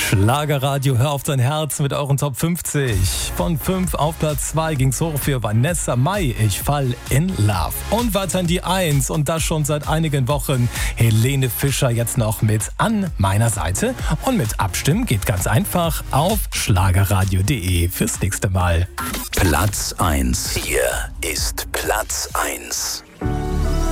Schlagerradio, hör auf dein Herz mit euren Top 50. Von 5 auf Platz 2 ging's hoch für Vanessa Mai, Ich fall in love. Und weiter in die 1 und das schon seit einigen Wochen. Helene Fischer jetzt noch mit An meiner Seite. Und mit Abstimmen geht ganz einfach auf schlagerradio.de fürs nächste Mal. Platz 1. Hier ist Platz 1.